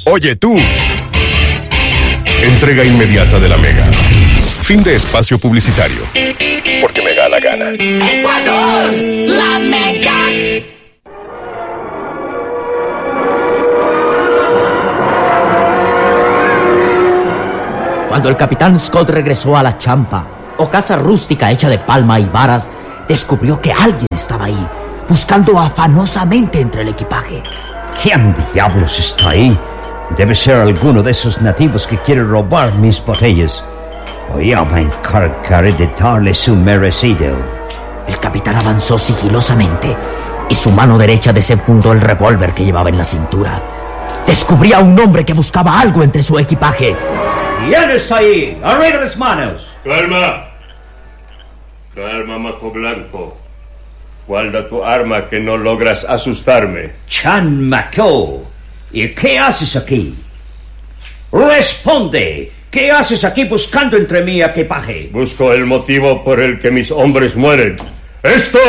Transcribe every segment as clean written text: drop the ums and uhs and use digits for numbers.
Oye tú. Entrega inmediata de la Mega. Fin de espacio publicitario. Porque me da la gana. ¡Ecuador! ¡La Mega! Cuando el capitán Scott regresó a la champa, o casa rústica hecha de palma y varas, descubrió que alguien estaba ahí, buscando afanosamente entre el equipaje. ¿Quién diablos está ahí? Debe ser alguno de esos nativos que quiere robar mis botellas. O yo me encargaré de darle su merecido. El capitán avanzó sigilosamente y su mano derecha desenfundó el revólver que llevaba en la cintura. Descubría a un hombre que buscaba algo entre su equipaje. ¿Quién está ahí? ¡Arriba las manos! Calma. Calma, Maco Blanco. Guarda tu arma que no logras asustarme. Chan Maco, ¿y qué haces aquí? Responde. ¿Qué haces aquí buscando entre mi equipaje? Busco el motivo por el que mis hombres mueren. ¡Esto!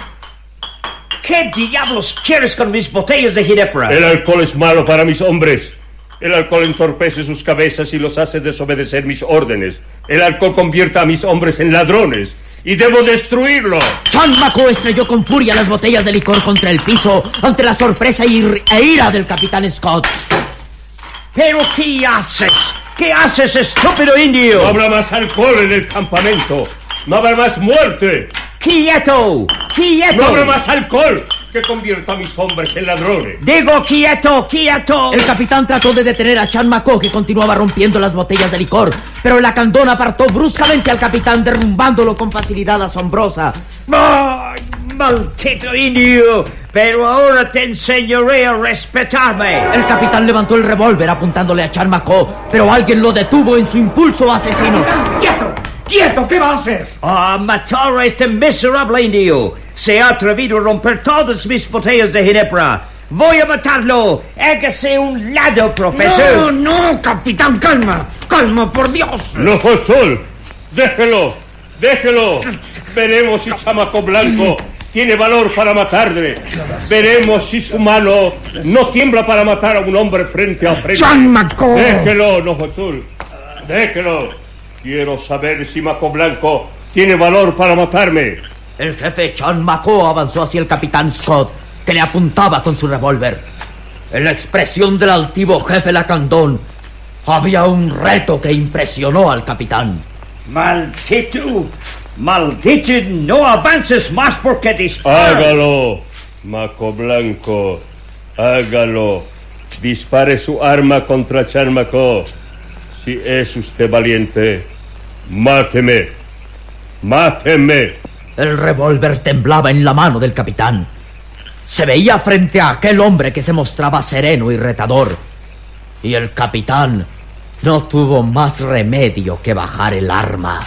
¿Qué diablos quieres con mis botellas de ginebra? El alcohol es malo para mis hombres. El alcohol entorpece sus cabezas y los hace desobedecer mis órdenes. El alcohol convierte a mis hombres en ladrones. ¡Y debo destruirlo! Chan Maco estrelló con furia las botellas de licor contra el piso ante la sorpresa e ira del capitán Scott. ¿Pero qué haces? ¿Qué haces, estúpido indio? No habrá más alcohol en el campamento. No habrá más muerte. ¡Quieto! ¡Quieto! No habrá más alcohol que convierta a mis hombres en ladrones. Digo, quieto, quieto. El capitán trató de detener a Chan Maco, que continuaba rompiendo las botellas de licor, pero el lacandón apartó bruscamente al capitán, derrumbándolo con facilidad asombrosa. ¡Ay, maldito indio! Pero ahora te enseñaré a respetarme. El capitán levantó el revólver apuntándole a Chan Maco, pero alguien lo detuvo en su impulso asesino. ¡Quieto! ¡Quieto! ¿Qué va a hacer? ¡A matar a este miserable indio! Se ha atrevido a romper todas mis botellas de ginebra. ¡Voy a matarlo! ¡Hágase un lado, profesor! No, capitán, calma. Calma, por Dios. ¡No, Sol! ¡Déjelo! ¡Déjelo! Veremos si Chamaco Blanco tiene valor para matarle. Veremos si su mano no tiembla para matar a un hombre frente a frente. ¡Chamaco! ¡Déjelo, Nojotsul! ¡Déjelo! Quiero saber si Maco Blanco tiene valor para matarme. El jefe Chan Maco avanzó hacia el capitán Scott, que le apuntaba con su revólver. En la expresión del altivo jefe lacandón había un reto que impresionó al capitán. ¡Maldito! ¡Maldito! ¡No avances más porque disparas! ¡Hágalo, Maco Blanco! ¡Hágalo! Dispare su arma contra Chan Maco. Si es usted valiente, máteme. ¡Máteme! El revólver temblaba en la mano del capitán. Se veía frente a aquel hombre que se mostraba sereno y retador. Y el capitán no tuvo más remedio que bajar el arma.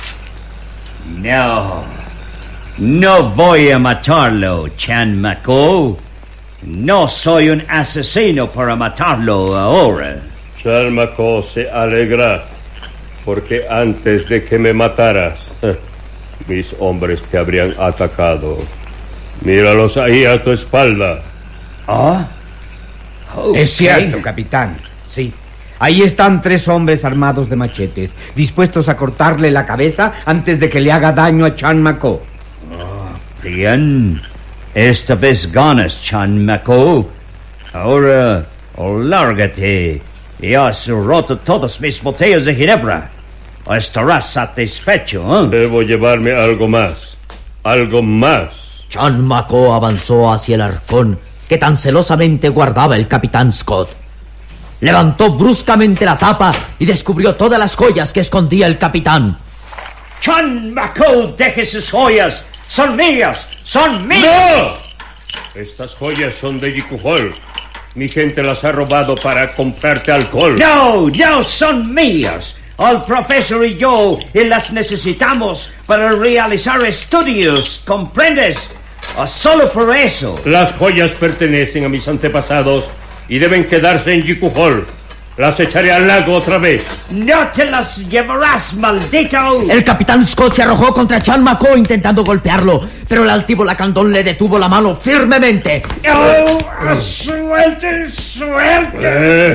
No voy a matarlo, Chan Maco. No soy un asesino para matarlo ahora. Chan Maco se alegra porque antes de que me mataras, mis hombres te habrían atacado. Míralos ahí a tu espalda. ¿Ah? Es cierto, capitán. Sí. Ahí están 3 hombres armados de machetes, dispuestos a cortarle la cabeza antes de que le haga daño a Chan Maco. Bien. Esta vez ganas, Chan Maco. Ahora, lárgate. Y has roto todas mis botellas de ginebra. Estarás satisfecho, ¿eh? Debo llevarme algo más. Algo más. Chan Maco avanzó hacia el arcón que tan celosamente guardaba el capitán Scott. Levantó bruscamente la tapa y descubrió todas las joyas que escondía el capitán. Chan Maco, deje sus joyas. Son mías. ¡Son mías! ¡No! Estas joyas son de Yikuhol. Mi gente las ha robado para comprarte alcohol. No, son mías. El profesor y yo las necesitamos para realizar estudios, ¿comprendes? Solo por eso. Las joyas pertenecen a mis antepasados y deben quedarse en Yikuhol. Las echaré al lago otra vez. ¡No te las llevarás, maldito! El capitán Scott se arrojó contra Chan Maco intentando golpearlo, pero el altivo lacandón le detuvo la mano firmemente. ¡Suelte!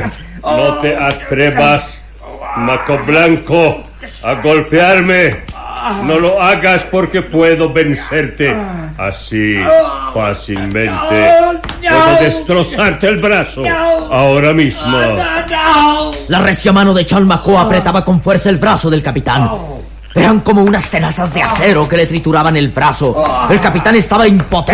No te atrevas, Chamaco Blanco, a golpearme. No lo hagas porque puedo vencerte así fácilmente. Puedo destrozarte el brazo ahora mismo. La recia mano de Chalmaco apretaba con fuerza el brazo del capitán. Eran como unas tenazas de acero que le trituraban el brazo. El capitán estaba impotente.